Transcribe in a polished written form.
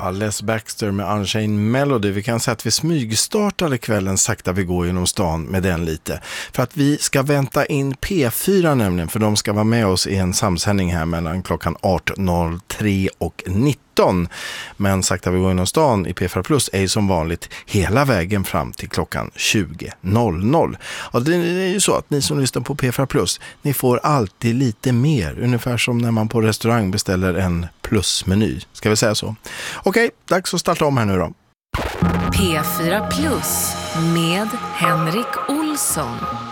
Les Baxter med Unchained Melody. Vi kan säga att vi smygstartade kvällen sakta vi går genom stan med den lite. För att vi ska vänta in P4 nämligen, för de ska vara med oss i en samsändning här mellan klockan 18.03 och 19. Men sakta vi går genom stan i P4 Plus är ju som vanligt hela vägen fram till klockan 20.00. Och det är ju så att ni som lyssnar på P4 Plus, ni får alltid lite mer. Ungefär som när man på restaurang beställer en plusmeny. Ska vi säga så? Okej, dags att starta om här nu då. P4 Plus med Henrik Olsson.